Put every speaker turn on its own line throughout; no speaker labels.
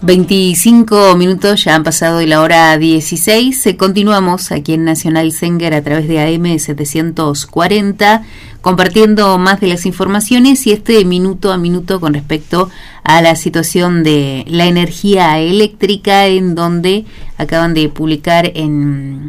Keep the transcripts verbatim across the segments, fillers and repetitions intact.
veinticinco minutos ya han pasado de la hora dieciséis. Continuamos aquí en Nacional Zenger a través de A M setecientos cuarenta, compartiendo más de las informaciones y este minuto a minuto con respecto a la situación de la energía eléctrica, en donde acaban de publicar en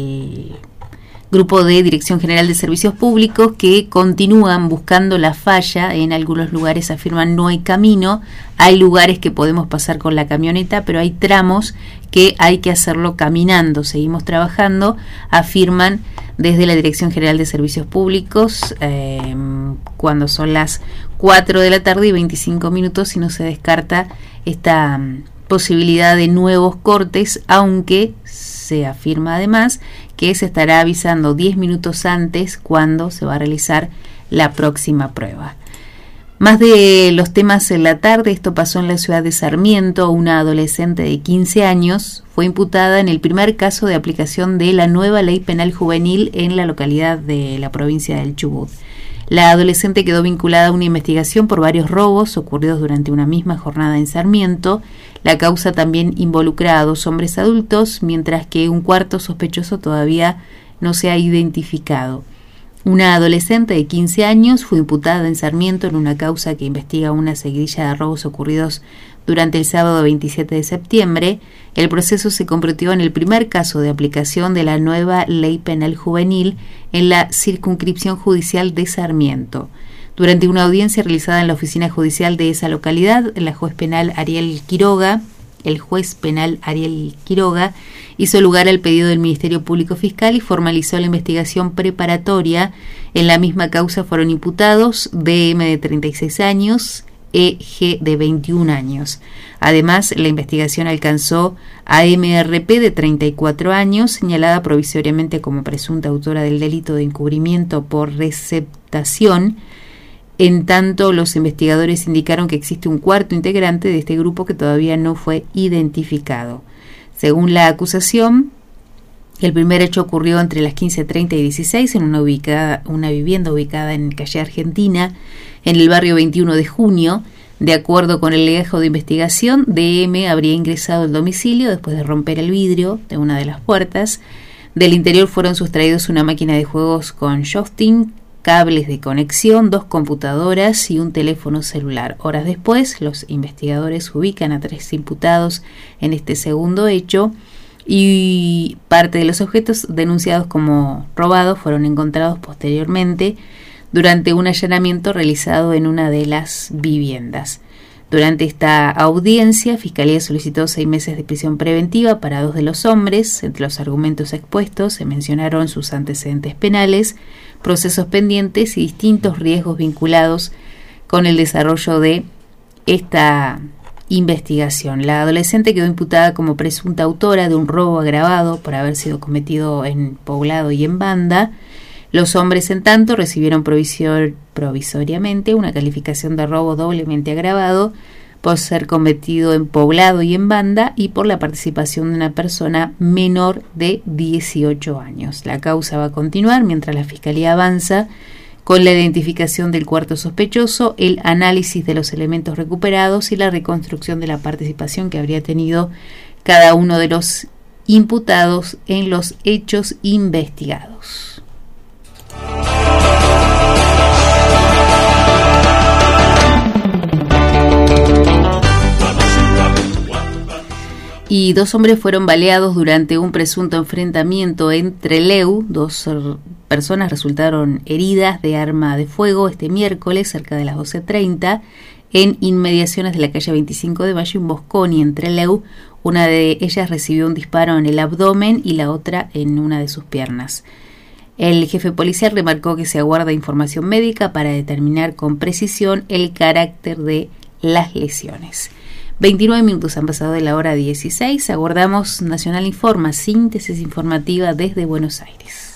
el Grupo de Dirección General de Servicios Públicos que continúan buscando la falla. En algunos lugares afirman no hay camino, hay lugares que podemos pasar con la camioneta, pero hay tramos que hay que hacerlo caminando. Seguimos trabajando, afirman desde la Dirección General de Servicios Públicos, eh, cuando son las cuatro de la tarde y veinticinco minutos, y no se descarta esta um, posibilidad de nuevos cortes, aunque se afirma además que se estará avisando diez minutos antes cuando se va a realizar la próxima prueba. Más de los temas en la tarde. Esto pasó en la ciudad de Sarmiento. Una adolescente de quince años fue imputada en el primer caso de aplicación de la nueva ley penal juvenil en la localidad de la provincia del Chubut. La adolescente quedó vinculada a una investigación por varios robos ocurridos durante una misma jornada en Sarmiento. La causa también involucra a dos hombres adultos, mientras que un cuarto sospechoso todavía no se ha identificado. Una adolescente de quince años fue imputada en Sarmiento en una causa que investiga una seguidilla de robos ocurridos durante el sábado veintisiete de septiembre. El proceso se convirtió en el primer caso de aplicación de la nueva ley penal juvenil en la circunscripción judicial de Sarmiento. Durante una audiencia realizada en la oficina judicial de esa localidad, la juez penal Ariel Quiroga, el juez penal Ariel Quiroga hizo lugar al pedido del Ministerio Público Fiscal y formalizó la investigación preparatoria. En la misma causa fueron imputados D M de treinta y seis años, E G de veintiún años. Además, la investigación alcanzó a M R P de treinta y cuatro años, señalada provisoriamente como presunta autora del delito de encubrimiento por receptación. En tanto, los investigadores indicaron que existe un cuarto integrante de este grupo que todavía no fue identificado. Según la acusación, el primer hecho ocurrió entre las quince treinta y dieciséis en una, ubicada, una vivienda ubicada en calle Argentina, en el barrio veintiuno de junio. De acuerdo con el legajo de investigación, D M habría ingresado al domicilio después de romper el vidrio de una de las puertas. Del interior fueron sustraídos una máquina de juegos con joystick, cables de conexión, dos computadoras y un teléfono celular. Horas después, los investigadores ubican a tres imputados en este segundo hecho y parte de los objetos denunciados como robados fueron encontrados posteriormente durante un allanamiento realizado en una de las viviendas. Durante esta audiencia, Fiscalía solicitó seis meses de prisión preventiva para dos de los hombres. Entre los argumentos expuestos se mencionaron sus antecedentes penales, procesos pendientes y distintos riesgos vinculados con el desarrollo de esta investigación. La adolescente quedó imputada como presunta autora de un robo agravado por haber sido cometido en Poblado y en Banda. Los hombres, en tanto, recibieron provisor, provisoriamente una calificación de robo doblemente agravado por ser cometido en Poblado y en Banda y por la participación de una persona menor de dieciocho años. La causa va a continuar mientras la Fiscalía avanza con la identificación del cuarto sospechoso, el análisis de los elementos recuperados y la reconstrucción de la participación que habría tenido cada uno de los imputados en los hechos investigados. Y dos hombres fueron baleados durante un presunto enfrentamiento en Trelew. Dos personas resultaron heridas de arma de fuego este miércoles cerca de las doce treinta en inmediaciones de la calle veinticinco de Mayo en Bosconi, en Trelew. Una de ellas recibió un disparo en el abdomen y la otra en una de sus piernas. El jefe policial remarcó que se aguarda información médica para determinar con precisión el carácter de las lesiones. veintinueve minutos han pasado de la hora dieciséis. Aguardamos Nacional Informa, síntesis informativa desde Buenos Aires.